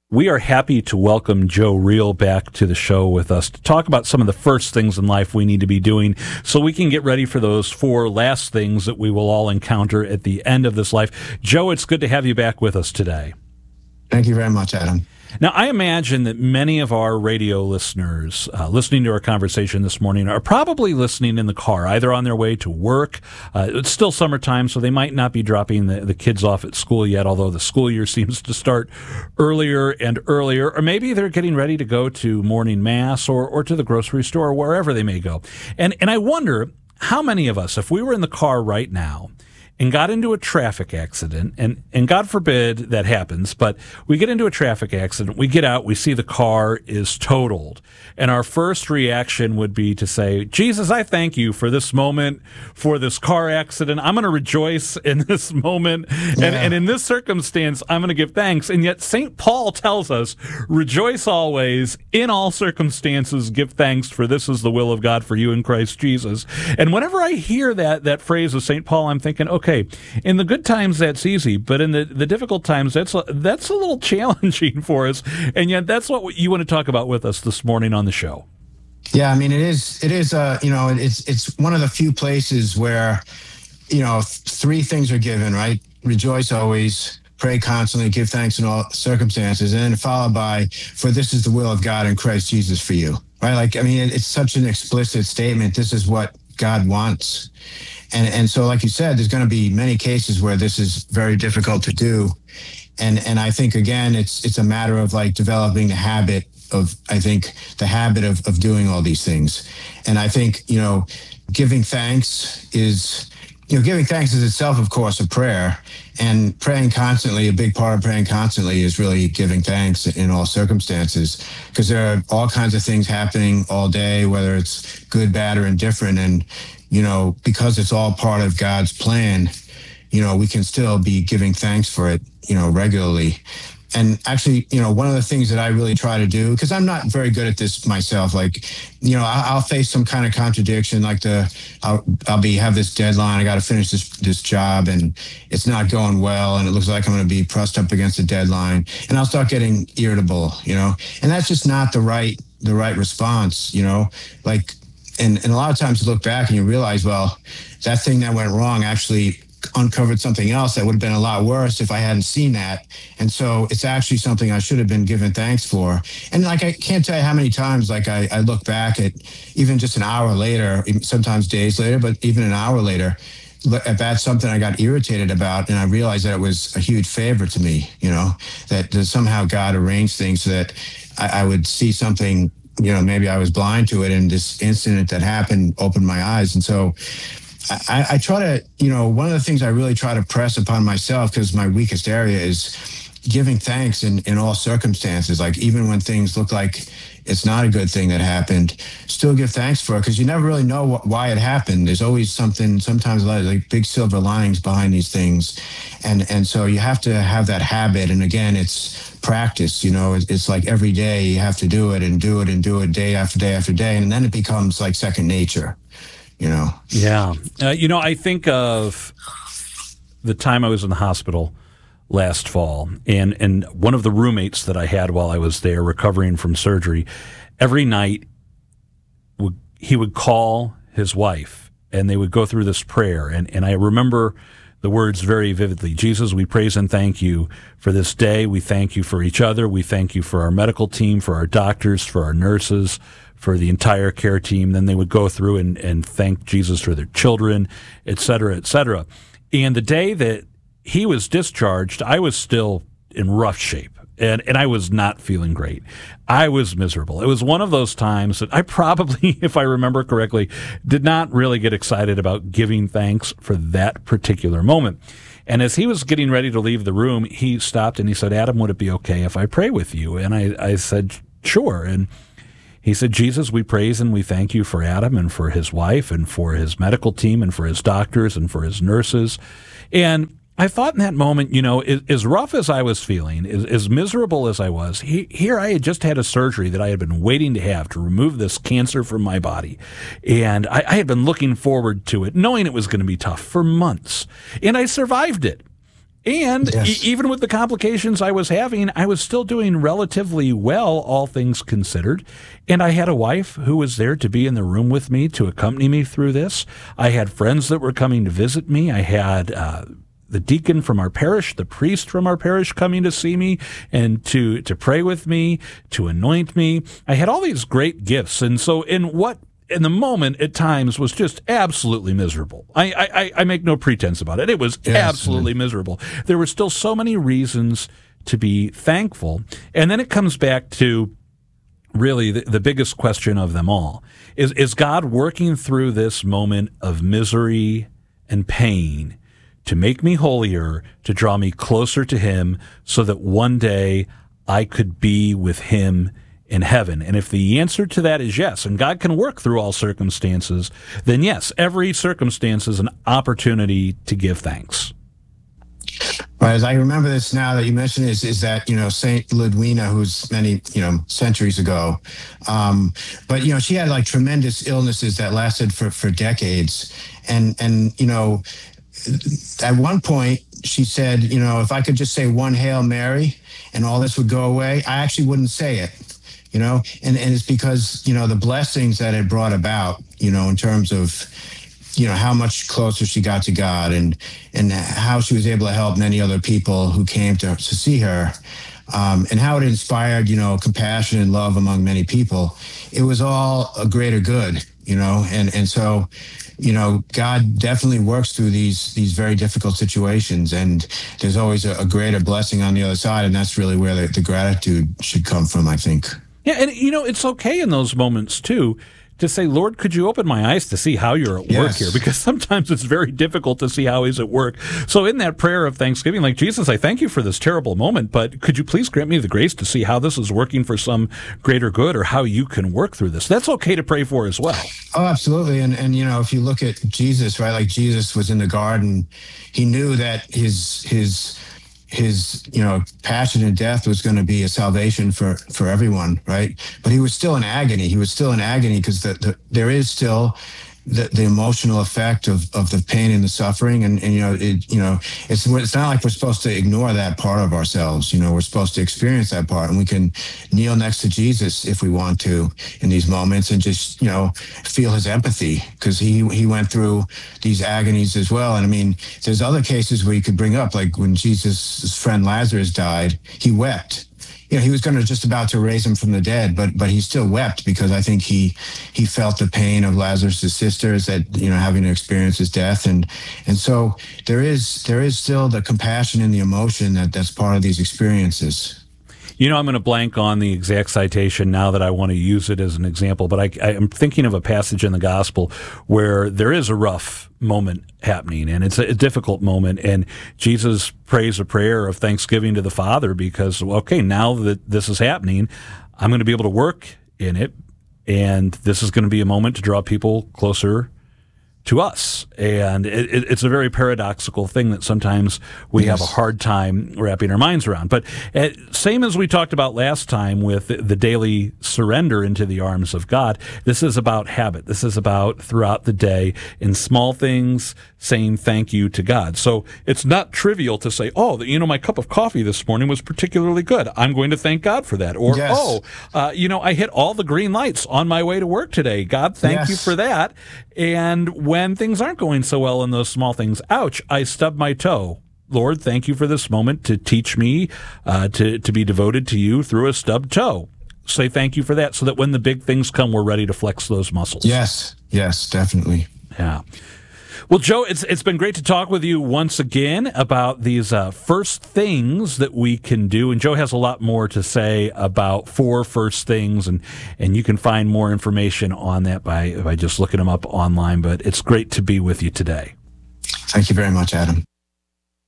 We are happy to welcome Joe Reel back to the show with us to talk about some of the first things in life we need to be doing so we can get ready for those four last things that we will all encounter at the end of this life. Joe, it's good to have you back with us today. Thank you very much, Adam. Now, I imagine that many of our radio listeners listening to our conversation this morning are probably listening in the car, either on their way to work. It's still summertime, so they might not be dropping the kids off at school yet, although the school year seems to start earlier and earlier. Or maybe they're getting ready to go to morning mass or to the grocery store, or wherever they may go. And I wonder how many of us, if we were in the car right now, and got into a traffic accident, and God forbid that happens, but we get into a traffic accident, we get out, we see the car is totaled, and our first reaction would be to say, Jesus, I thank you for this moment, for this car accident. I'm going to rejoice in this moment, and in this circumstance, I'm going to give thanks. And yet St. Paul tells us, rejoice always, in all circumstances, give thanks, for this is the will of God for you in Christ Jesus. And whenever I hear that phrase of St. Paul, I'm thinking, okay, in the good times, that's easy, but in the difficult times, that's a little challenging for us. And yet that's what you want to talk about with us this morning on the show. Yeah, I mean, it is, it's one of the few places where, three things are given, right? Rejoice always, pray constantly, give thanks in all circumstances, and then followed by, for this is the will of God in Christ Jesus for you, right? Like, I mean, it's such an explicit statement. This is what God wants. And so, like you said, there's going to be many cases where this is very difficult to do. And I think, again, it's a matter of like developing the habit of doing all these things. And I think, giving thanks is itself, of course, a prayer. And praying constantly, a big part of praying constantly is really giving thanks in all circumstances, because there are all kinds of things happening all day, whether it's good, bad, or indifferent. And because it's all part of God's plan, we can still be giving thanks for it, regularly. And actually, one of the things that I really try to do, because I'm not very good at this myself, like, I'll face some kind of contradiction, like I'll have this deadline, I got to finish this job, and it's not going well, and it looks like I'm going to be pressed up against the deadline, and I'll start getting irritable, and that's just not the right response, like. And a lot of times you look back and you realize, well, that thing that went wrong actually uncovered something else that would have been a lot worse if I hadn't seen that. And so it's actually something I should have been given thanks for. And like, I can't tell you how many times, like I look back at even just an hour later, sometimes days later, but even an hour later, about something I got irritated about, and I realized that it was a huge favor to me, that somehow God arranged things so that I would see something, maybe I was blind to it, and this incident that happened opened my eyes. And so I try to, one of the things I really try to press upon myself, because my weakest area is giving thanks in all circumstances. Like, even when things look like it's not a good thing that happened, still give thanks for it, because you never really know why it happened. There's always something, sometimes a lot of like big silver linings behind these things. And so you have to have that habit. And again, it's practice, it's like every day you have to do it and do it and do it day after day after day. And then it becomes like second nature, Yeah. I think of the time I was in the hospital last fall, and one of the roommates that I had while I was there recovering from surgery, every night he would call his wife, and they would go through this prayer. And I remember the words very vividly. Jesus, we praise and thank you for this day. We thank you for each other. We thank you for our medical team, for our doctors, for our nurses, for the entire care team. Then they would go through and thank Jesus for their children, et cetera, et cetera. And the day that he was discharged, I was still in rough shape. And I was not feeling great. I was miserable. It was one of those times that I probably, if I remember correctly, did not really get excited about giving thanks for that particular moment. And as he was getting ready to leave the room, he stopped and he said, Adam, would it be okay if I pray with you? And I said, sure. And he said, Jesus, we praise and we thank you for Adam and for his wife and for his medical team and for his doctors and for his nurses. And I thought in that moment, as rough as I was feeling, as miserable as I was, here I had just had a surgery that I had been waiting to have to remove this cancer from my body. And I had been looking forward to it, knowing it was going to be tough for months. And I survived it. And Yes. even with the complications I was having, I was still doing relatively well, all things considered. And I had a wife who was there to be in the room with me, to accompany me through this. I had friends that were coming to visit me. I had the deacon from our parish, the priest from our parish coming to see me and to pray with me, to anoint me. I had all these great gifts. And so in the moment at times was just absolutely miserable. I make no pretense about it. It was absolutely miserable. There were still so many reasons to be thankful. And then it comes back to really the biggest question of them all. Is God working through this moment of misery and pain to make me holier, to draw me closer to Him so that one day I could be with Him in heaven? And if the answer to that is yes, and God can work through all circumstances, then yes, every circumstance is an opportunity to give thanks. Right, as I remember this now that you mentioned is that, Saint Ludwina, who's many, centuries ago, but, she had like tremendous illnesses that lasted for decades. And, at one point she said, if I could just say one Hail Mary and all this would go away, I actually wouldn't say it. And it's because, the blessings that it brought about, in terms of, how much closer she got to God and how she was able to help many other people who came to see her, and how it inspired, compassion and love among many people. It was all a greater good, and so, God definitely works through these very difficult situations, and there's always a greater blessing on the other side. And that's really where the gratitude should come from, I think. Yeah, and it's okay in those moments too to say, Lord, could you open my eyes to see how you're at work here? Because sometimes it's very difficult to see how He's at work. So in that prayer of thanksgiving, like, Jesus, I thank you for this terrible moment, but could you please grant me the grace to see how this is working for some greater good, or how you can work through this? That's okay to pray for as well. Oh, absolutely. And if you look at Jesus, right, like Jesus was in the garden, He knew that his passion and death was going to be a salvation for everyone, right? But He was still in agony. He was still in agony because there is still the emotional effect of the pain and the suffering. And it's not like we're supposed to ignore that part of ourselves. We're supposed to experience that part, and we can kneel next to Jesus if we want to in these moments and just, feel His empathy, because he went through these agonies as well. And I mean, there's other cases where you could bring up, like when Jesus' friend Lazarus died, He wept. He was going to just about to raise him from the dead, but He still wept, because I think he felt the pain of Lazarus' sisters that, having to experience his death. And so there is still the compassion and the emotion that's part of these experiences. I'm going to blank on the exact citation now that I want to use it as an example, but I am thinking of a passage in the gospel where there is a rough moment happening, and it's a difficult moment, and Jesus prays a prayer of thanksgiving to the Father because, okay, now that this is happening, I'm going to be able to work in it, and this is going to be a moment to draw people closer to us. And it's a very paradoxical thing that sometimes we have a hard time wrapping our minds around. But same as we talked about last time with the daily surrender into the arms of God, this is about habit. This is about throughout the day, in small things, saying thank you to God. So it's not trivial to say, my cup of coffee this morning was particularly good. I'm going to thank God for that. Or, I hit all the green lights on my way to work today. God, thank you for that. And when things aren't going so well in those small things, ouch, I stubbed my toe. Lord, thank you for this moment to teach me to be devoted to you through a stubbed toe. Say thank you for that, so that when the big things come, we're ready to flex those muscles. Yes, definitely. Yeah. Well, Joe, it's been great to talk with you once again about these first things that we can do. And Joe has a lot more to say about 4 first things, and you can find more information on that by just looking them up online. But it's great to be with you today. Thank you very much, Adam.